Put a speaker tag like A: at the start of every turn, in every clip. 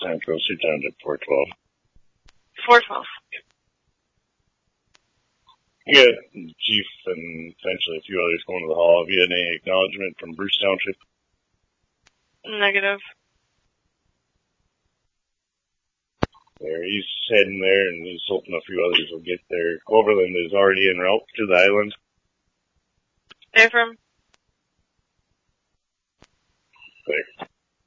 A: Central, Sioux Township, 412.
B: 412.
A: You got Chief and potentially a few others going to the hall. Have you had any acknowledgement from Bruce Township?
B: Negative.
A: There, he's heading there, and he's hoping a few others will get there. Overland is already en route to the island.
B: Affirm.
A: There.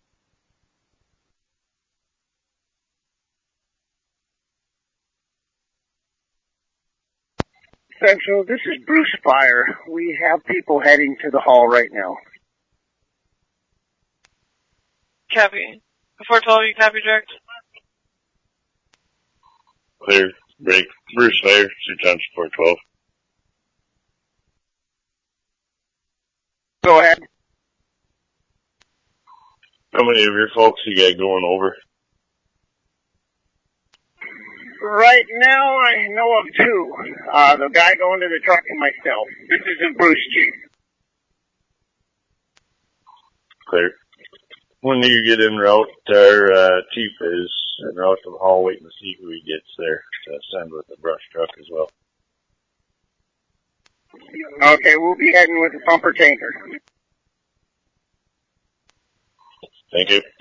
C: Central, this is Bruce Fire. We have people heading to the hall right now.
B: Copy. 412, you copy direct?
A: Clear. Break. Bruce Fire, Sioux Township, 412.
C: Go ahead.
A: How many of your folks you got going over?
C: Right now, I know of two. The guy going to the truck and myself. This isn't Bruce, Chief.
A: Clear. When you get en route, our chief is en route to the hall waiting to see who he gets there to send with the brush truck as well.
C: Okay, we'll be heading with a pumper tanker.
A: Thank you.